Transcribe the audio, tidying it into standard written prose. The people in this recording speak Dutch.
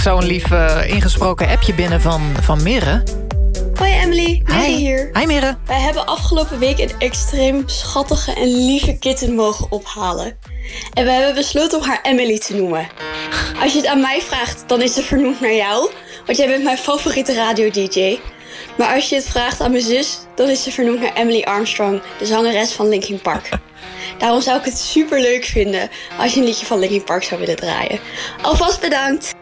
zo'n lief ingesproken appje binnen van Mirre. Hoi Emily, Mirre hier. Hi Mirre. Wij hebben afgelopen week een extreem schattige en lieve kitten mogen ophalen. En we hebben besloten om haar Emily te noemen. Als je het aan mij vraagt, dan is ze vernoemd naar jou. Want jij bent mijn favoriete radio-dj. Maar als je het vraagt aan mijn zus, dan is ze vernoemd naar Emily Armstrong, de zangeres van Linkin Park. Daarom zou ik het super leuk vinden als je een liedje van Linkin Park zou willen draaien. Alvast bedankt!